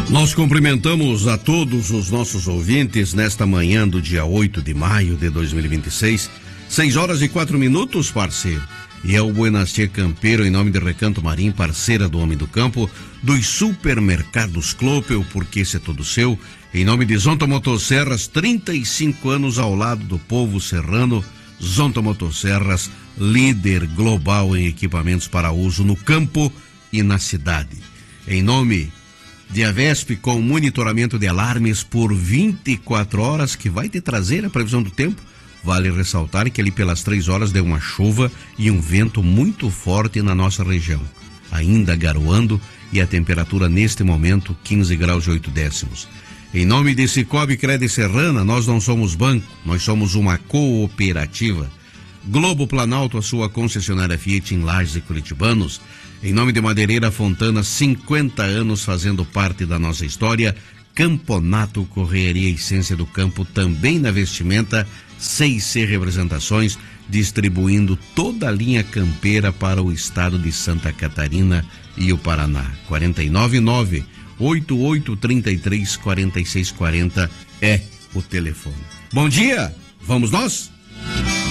Nós cumprimentamos a todos os nossos ouvintes nesta manhã do dia 8 de maio de 2026, 6h04, parceiro. E é o Buenastia Campeiro, em nome de Recanto Marim, parceira do Homem do Campo, dos supermercados Clopel, porque esse é todo seu. Em nome de Zonta Motosserras, 35 anos ao lado do povo serrano. Zonta Motosserras, líder global em equipamentos para uso no campo e na cidade. Em nome de Avesp, com monitoramento de alarmes por 24 horas, que vai te trazer a previsão do tempo. Vale ressaltar que ali pelas 3 horas deu uma chuva e um vento muito forte na nossa região, ainda garoando, e a temperatura neste momento 15 graus e 8 décimos. Em nome de Cicobi Crédito Serrana, nós não somos banco, nós somos uma cooperativa. Globo Planalto, a sua concessionária Fiat em Lages e Curitibanos. Em nome de Madeireira Fontana, 50 anos fazendo parte da nossa história. Camponato Correia Essência do Campo, também na vestimenta. 6C Representações, distribuindo toda a linha campeira para o estado de Santa Catarina e o Paraná. 499-8833-4640 é o telefone. Bom dia, vamos nós?